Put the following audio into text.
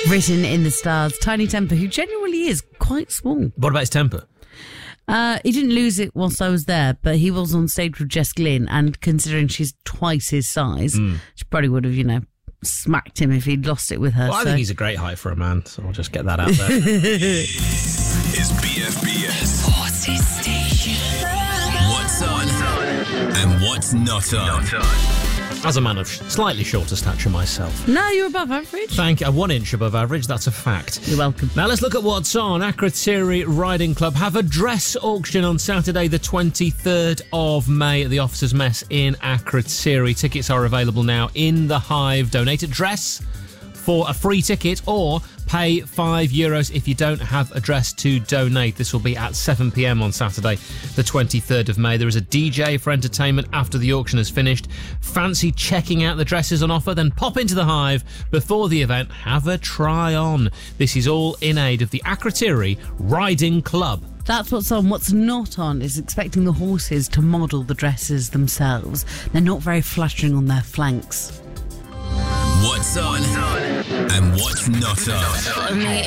Written in the stars. Tiny Temper, who genuinely is quite small. What about his temper? He didn't lose it whilst I was there, but he was on stage with Jess Glynn, and considering she's twice his size, she probably would have, smacked him if he'd lost it with her. Well, I think he's a great height for a man, so I'll just get that out there. Is BFBS Party Station. What's on and what's not on? As a man of slightly shorter stature myself. No, you're above average. Thank you. 1 inch above average, that's a fact. You're welcome. Now let's look at what's on. Akrotiri Riding Club have a dress auction on Saturday the 23rd of May at the Officers' Mess in Akrotiri. Tickets are available now in the Hive. Donate a dress for a free ticket or pay €5 if you don't have a dress to donate. This will be at 7 p.m. on Saturday the 23rd of May. There is a DJ for entertainment after the auction has finished. Fancy checking out the dresses on offer? Then pop into the Hive before the event. Have a try on. This is all in aid of the Akrotiri Riding Club. That's what's on. What's not on is expecting the horses to model the dresses themselves. They're not very flattering on their flanks. What's on and what's not on? Only